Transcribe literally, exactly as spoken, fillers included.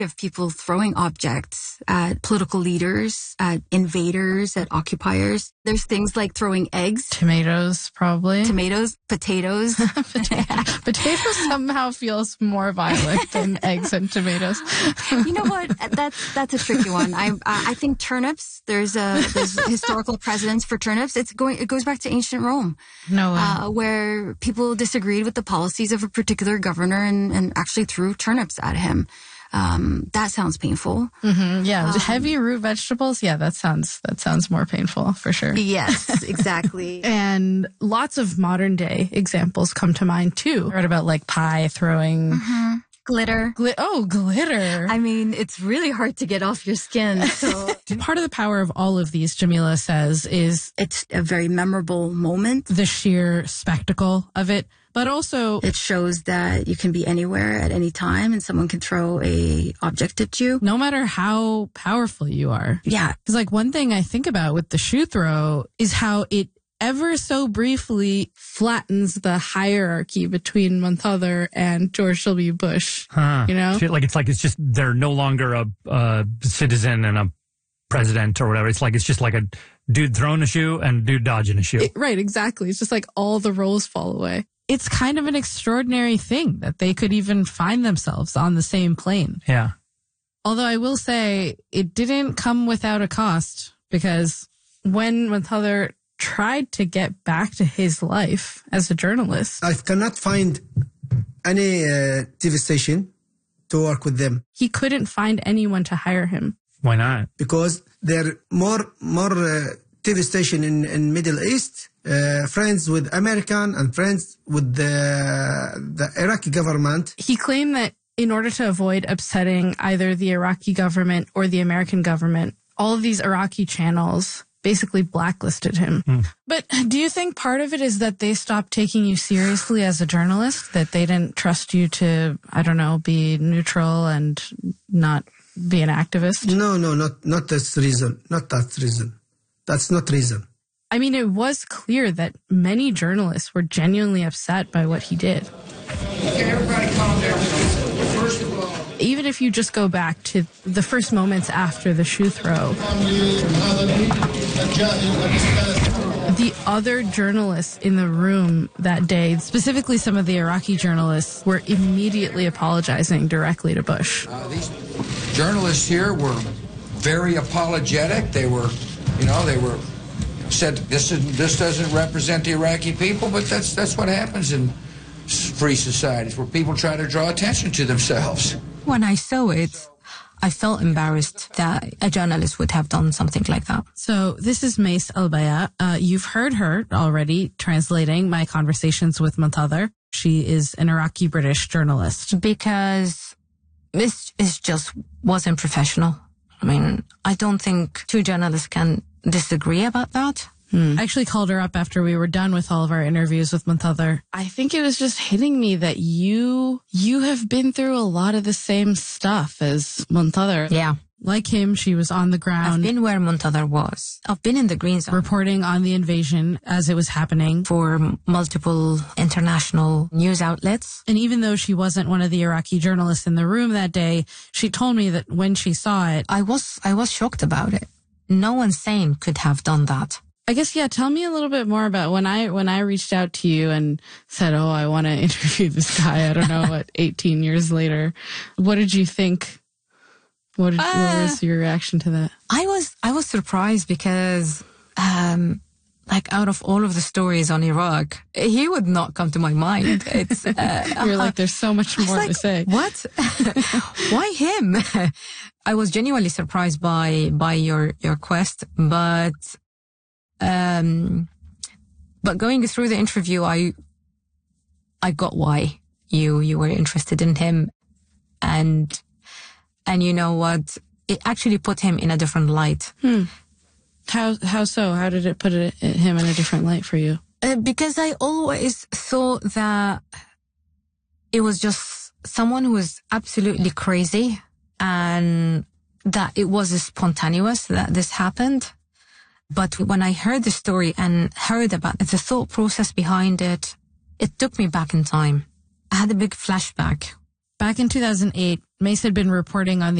of people throwing objects at political leaders, at invaders, at occupiers. There's things like throwing eggs. Tomatoes, probably. Tomatoes, potatoes. Potatoes. Potatoes somehow feels more violent than eggs and tomatoes. You know what? That's that's a tricky one. I I think turnips. There's a there's historical precedence for turnips. It's going. It goes back to ancient Rome. No way. Uh, where people disagreed with the policies of a particular governor and, and actually threw turnips at him. Um, that sounds painful. Mm-hmm, yeah, um, heavy root vegetables. Yeah, that sounds that sounds more painful for sure. Yes, exactly. And lots of modern day examples come to mind too. I read about like pie throwing. Mm-hmm. Glitter. Gli- oh, glitter. I mean, it's really hard to get off your skin. So part of the power of all of these, Jamila says, is it's a very memorable moment. The sheer spectacle of it. But also, it shows that you can be anywhere at any time and someone can throw a object at you. No matter how powerful you are. Yeah. Because like one thing I think about with the shoe throw is how it ever so briefly flattens the hierarchy between Muntadhar and George W. Bush. Huh. You know? Like it's like it's just they're no longer a, a citizen and a president or whatever. It's like it's just like a dude throwing a shoe and dude dodging a shoe. It, right, exactly. It's just like all the roles fall away. It's kind of an extraordinary thing that they could even find themselves on the same plane. Yeah. Although I will say it didn't come without a cost, because when Muntadhar tried to get back to his life as a journalist, I cannot find any uh, T V station to work with them. He couldn't find anyone to hire him. Why not? Because there are more more uh, T V station in in Middle East, uh, friends with American and friends with the the Iraqi government. He claimed that in order to avoid upsetting either the Iraqi government or the American government, all of these Iraqi channels basically blacklisted him. Mm. But do you think part of it is that they stopped taking you seriously as a journalist, that they didn't trust you to, I don't know, be neutral and not be an activist? No, no, not not that reason. Not that reason. That's not reason. I mean, it was clear that many journalists were genuinely upset by what he did. Okay, everybody calm down. First of all, even if you just go back to the first moments after the shoe throw, the other journalists in the room that day, specifically some of the Iraqi journalists, were immediately apologizing directly to Bush. Uh, these journalists here were very apologetic. They were, you know, they were said this is this doesn't represent the Iraqi people, but that's that's what happens in free societies where people try to draw attention to themselves. When I saw it, I felt embarrassed that a journalist would have done something like that. So this is Mace Al-Baya. Uh, you've heard her already translating my conversations with Muntadhar. She is an Iraqi-British journalist. Because this is just wasn't professional. I mean, I don't think two journalists can disagree about that. Hmm. I actually called her up after we were done with all of our interviews with Muntadhar. I think it was just hitting me that you you have been through a lot of the same stuff as Muntadhar. Yeah. Like him, she was on the ground. I've been where Muntadhar was. I've been in the green zone. Reporting on the invasion as it was happening. For multiple international news outlets. And even though she wasn't one of the Iraqi journalists in the room that day, she told me that when she saw it... I was, I was shocked about it. No one sane could have done that. I guess, yeah, tell me a little bit more about when I when I reached out to you and said, oh, I want to interview this guy, I don't know, what, eighteen years later. What did you think? What, did, uh, what was your reaction to that? I was I was surprised because, um, like, out of all of the stories on Iraq, he would not come to my mind. It's uh, You're like, there's so much more like, to say. What? Why him? I was genuinely surprised by by your your quest, but... Um, but going through the interview, I, I got why you, you were interested in him. And, and you know what? It actually put him in a different light. Hmm. How, how so? How did it put it, him in a different light for you? Uh, because I always thought that it was just someone who was absolutely crazy and that it was spontaneous that this happened. But when I heard the story and heard about the thought process behind it, it took me back in time. I had a big flashback. Back in two thousand eight, Mace had been reporting on the